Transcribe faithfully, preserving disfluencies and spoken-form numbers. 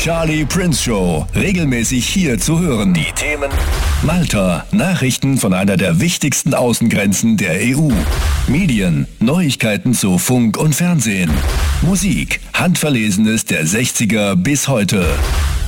Charlie Prince Show, regelmäßig hier zu hören. Die Themen: Malta, Nachrichten von einer der wichtigsten Außengrenzen der E U. Medien, Neuigkeiten zu Funk und Fernsehen. Musik, Handverlesenes der sechziger bis heute.